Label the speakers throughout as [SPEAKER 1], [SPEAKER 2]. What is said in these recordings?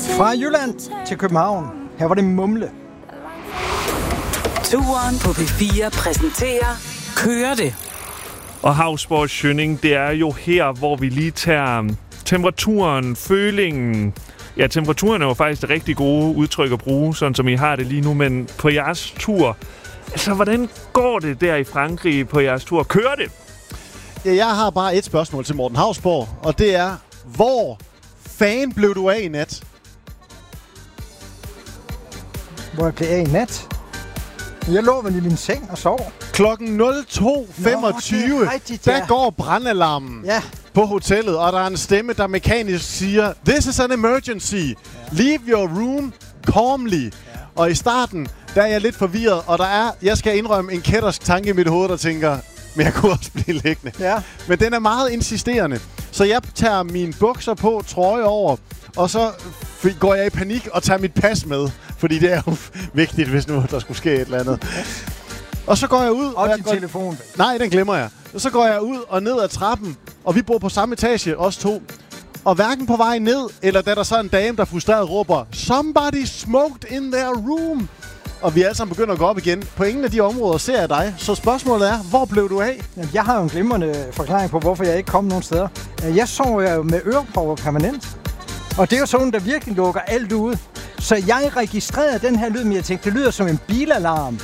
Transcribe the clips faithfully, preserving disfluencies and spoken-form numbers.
[SPEAKER 1] Fra Jylland til København. Her var det Mumle.
[SPEAKER 2] Turen på P fire præsenterer Kører det.
[SPEAKER 3] Og Hausborg Schønning, det er jo her, hvor vi lige tager temperaturen, følingen. Ja, temperaturen er jo faktisk det rigtig gode udtryk at bruge, sådan som I har det lige nu. Men på jeres tur, altså hvordan går det der i Frankrig på jeres tur? Kører det?
[SPEAKER 4] Ja, jeg har bare et spørgsmål til Morten Hausborg, og det er, hvor fan blev du af i nat?
[SPEAKER 1] Hvor jeg blev af i nat? Jeg lå vel i min seng og sov.
[SPEAKER 4] Klokken nul to femogtyve,
[SPEAKER 1] Nå, rigtigt, ja.
[SPEAKER 4] der går brandalarmen
[SPEAKER 1] Ja.
[SPEAKER 4] på hotellet, og der er en stemme, der mekanisk siger, "This is an emergency. Ja. Leave your room calmly." Ja. Og i starten, der er jeg lidt forvirret, og der er, jeg skal indrømme, en kættersk tanke i mit hoved, der tænker, men jeg kunne også blive liggende.
[SPEAKER 1] Ja.
[SPEAKER 4] Men den er meget insisterende. Så jeg tager mine bukser på, trøje over, og så f- går jeg i panik og tager mit pas med. Fordi det er jo vigtigt, hvis nu der skulle ske et eller andet. Og så går jeg ud...
[SPEAKER 1] Og,
[SPEAKER 4] og
[SPEAKER 1] din
[SPEAKER 4] jeg går...
[SPEAKER 1] telefon.
[SPEAKER 4] Nej, den glemmer jeg. Og så går jeg ud og ned ad trappen, og vi bor på samme etage, os to. Og hverken på vej ned, eller da der så er en dame, der frustreret råber, "Somebody smoked in their room!" Og vi alle sammen begynder at gå op igen. På ingen af de områder ser jeg dig. Så spørgsmålet er, hvor blev du af?
[SPEAKER 1] Jamen, jeg har jo en glimrende forklaring på, hvorfor jeg ikke kom nogen steder. Jeg sov jo med ørepropper permanent. Og det er jo sådan, der virkelig lukker alt ud. Så jeg registrerede den her lyd, men jeg tænkte, det lyder som en bilalarm.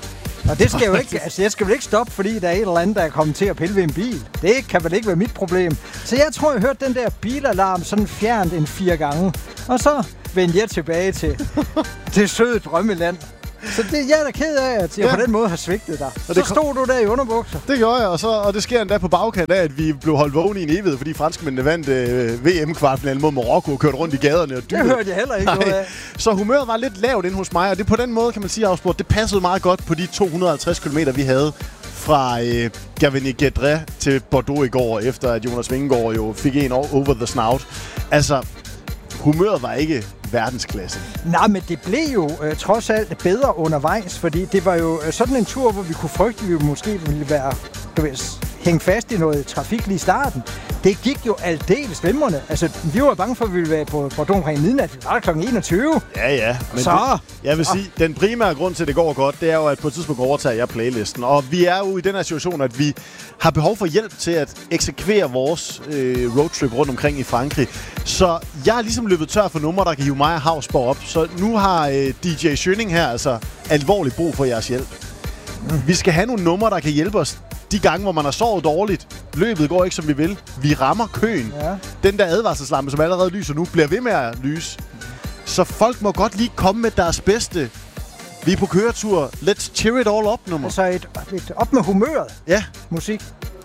[SPEAKER 1] Og det skal jo ikke, altså jeg skal vel ikke stoppe, fordi der er et eller andet, der er kommet til at pille ved en bil. Det kan vel ikke være mit problem. Så jeg tror, jeg hørte den der bilalarm sådan fjernt en fire gange. Og så vendte jeg tilbage til det søde drømmeland. Så det jeg er da ked af, at jeg ja. på den måde har svigtet dig. Og så det stod du der i underbukser.
[SPEAKER 4] Det gjorde jeg, og, så, og det sker endda på bagkant af, at vi blev holdt vågne i en evighed, fordi franskmændene vandt øh, V M-kvartfinalen mod Marokko og kørte rundt i gaderne. Og
[SPEAKER 1] det hørte jeg heller ikke noget af.
[SPEAKER 4] Så humøret var lidt lavt inde hos mig, og det på den måde, kan man sige, Hausborg, det passede meget godt på de to hundrede og halvtreds kilometer, vi havde fra øh, Gavinier-Gedré til Bordeaux i går, efter at Jonas Vingegaard jo fik en over the snout. Altså, humøret var ikke verdensklasse.
[SPEAKER 1] Nej, men det blev jo øh, trods alt bedre undervejs, fordi det var jo øh, sådan en tur, hvor vi kunne frygte, at vi måske ville være, du ved, hænge fast i noget trafik lige i starten. Det gik jo aldeles glimrende. Altså, vi var bange for, at vi ville være på Bordeaux omkring midnat. Vi var der klokken enogtyve.
[SPEAKER 4] Ja, ja. Men
[SPEAKER 1] så...
[SPEAKER 4] det, jeg vil sige, den primære grund til, at det går godt, det er jo, at på et tidspunkt overtager jeg playlisten. Og vi er jo i den her situation, at vi har behov for hjælp til at eksekvere vores øh, roadtrip rundt omkring i Frankrig. Så jeg er ligesom løbet tør for numre, der kan hive mig og Hausborg op. Så nu har øh, D J Schønning her altså alvorligt brug for jeres hjælp. Mm. Vi skal have nogle numre, der kan hjælpe os de gange, hvor man har sovet dårligt. Løbet går ikke, som vi vil. Vi rammer køen. Ja. Den der advarselslampe, som allerede lyser nu, bliver ved med at lyse. Så folk må godt lige komme med deres bedste. Vi er på køretur. Let's cheer it all up nummer.
[SPEAKER 1] Altså et, et op med humøret.
[SPEAKER 4] Ja.
[SPEAKER 1] Musik.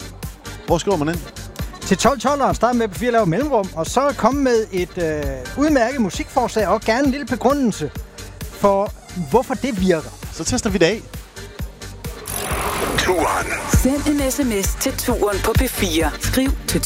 [SPEAKER 4] Hvor skriver man ind?
[SPEAKER 1] Til tolv tolv start med på fire lave mellemrum, og så komme med et øh, udmærket musikforslag og gerne en lille begrundelse for, hvorfor det virker.
[SPEAKER 4] Så tester vi det af.
[SPEAKER 2] Turen. Send en sms til Turen på P fire. Skriv til